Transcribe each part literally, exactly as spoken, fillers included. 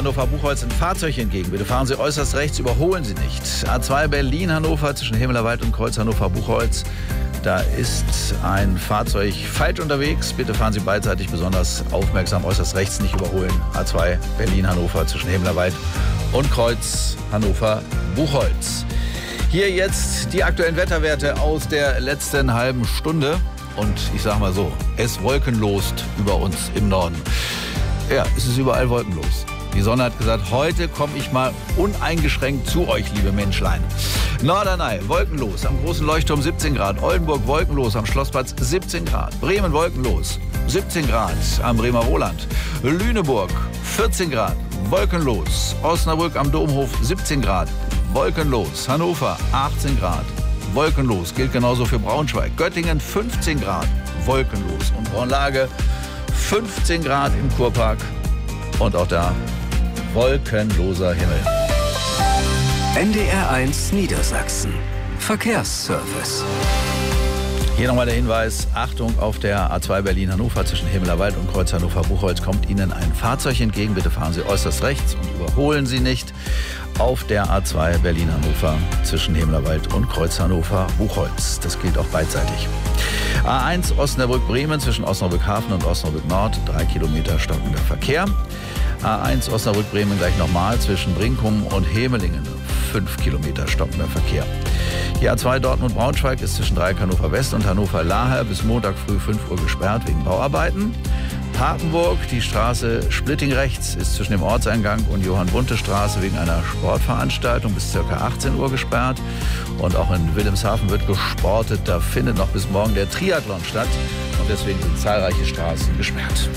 Hannover-Buchholz ein Fahrzeug entgegen. Bitte fahren Sie äußerst rechts, überholen Sie nicht. A zwei Berlin-Hannover zwischen Himmelerwald und Kreuz Hannover-Buchholz. Da ist ein Fahrzeug falsch unterwegs. Bitte fahren Sie beidseitig besonders aufmerksam, äußerst rechts nicht überholen. A zwei Berlin-Hannover zwischen Himmelerwald und Kreuz Hannover-Buchholz. Hier jetzt die aktuellen Wetterwerte aus der letzten halben Stunde. Und ich sage mal so, es wolkenlost über uns im Norden. Ja, es ist überall wolkenlos. Die Sonne hat gesagt, heute komme ich mal uneingeschränkt zu euch, liebe Menschlein. Norderney, wolkenlos, am großen Leuchtturm siebzehn Grad. Oldenburg, wolkenlos, am Schlossplatz siebzehn Grad. Bremen, wolkenlos, siebzehn Grad am Bremer Roland. Lüneburg, vierzehn Grad, wolkenlos. Osnabrück am Domhof, siebzehn Grad, wolkenlos. Hannover, achtzehn Grad, wolkenlos. Gilt genauso für Braunschweig. Göttingen, fünfzehn Grad, wolkenlos. Und Braunlage, fünfzehn Grad im Kurpark. Und auch da wolkenloser Himmel. N D R eins Niedersachsen. Verkehrsservice. Hier nochmal der Hinweis, Achtung, auf der A zwei Berlin-Hannover zwischen Himmelerwald und Kreuz Hannover-Buchholz kommt Ihnen ein Fahrzeug entgegen. Bitte fahren Sie äußerst rechts und überholen Sie nicht. Auf der A zwei Berlin-Hannover zwischen Himmelerwald und Kreuz Hannover-Buchholz. Das gilt auch beidseitig. A eins Osnabrück-Bremen zwischen Osnabrück-Hafen und Osnabrück-Nord, drei Kilometer stockender Verkehr. A eins Osnabrück-Bremen gleich nochmal zwischen Brinkum und Hemelingen, fünf Kilometer stockender Verkehr. Die A zwei Dortmund-Braunschweig ist zwischen Dreieck Hannover West und Hannover-Laher bis Montag früh fünf Uhr gesperrt wegen Bauarbeiten. Papenburg, die Straße Splitting rechts ist zwischen dem Ortseingang und Johann-Bunte-Straße wegen einer Sportveranstaltung bis ca. achtzehn Uhr gesperrt. Und auch in Wilhelmshaven wird gesportet. Da findet noch bis morgen der Triathlon statt. Und deswegen sind zahlreiche Straßen gesperrt.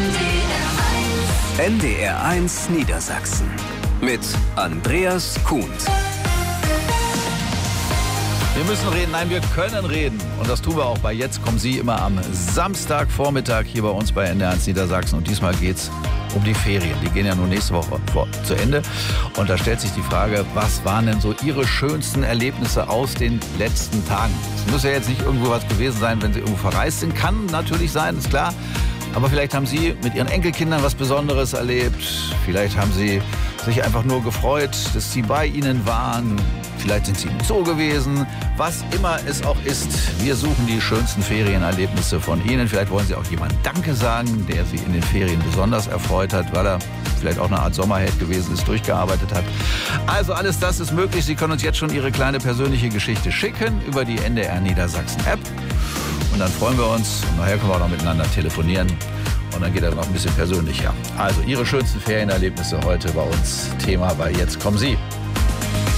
N D R eins Niedersachsen mit Andreas Kuhns. Wir müssen reden, nein, wir können reden. Und das tun wir auch bei Jetzt kommen Sie immer am Samstagvormittag hier bei uns bei N D R eins Niedersachsen. Und diesmal geht's um die Ferien. Die gehen ja nur nächste Woche vor, zu Ende. Und da stellt sich die Frage, was waren denn so Ihre schönsten Erlebnisse aus den letzten Tagen? Es muss ja jetzt nicht irgendwo was gewesen sein, wenn Sie irgendwo verreist sind. Kann natürlich sein, ist klar. Aber vielleicht haben Sie mit Ihren Enkelkindern was Besonderes erlebt. Vielleicht haben Sie sich einfach nur gefreut, dass Sie bei Ihnen waren. Vielleicht sind Sie im Zoo gewesen. Was immer es auch ist, wir suchen die schönsten Ferienerlebnisse von Ihnen. Vielleicht wollen Sie auch jemandem Danke sagen, der Sie in den Ferien besonders erfreut hat, weil er vielleicht auch eine Art Sommerheld gewesen ist, durchgearbeitet hat. Also alles das ist möglich. Sie können uns jetzt schon Ihre kleine persönliche Geschichte schicken über die N D R Niedersachsen App. Und dann freuen wir uns. Und nachher können wir auch noch miteinander telefonieren. Und dann geht er noch ein bisschen persönlicher. Also Ihre schönsten Ferienerlebnisse heute bei uns. Thema bei Jetzt kommen Sie.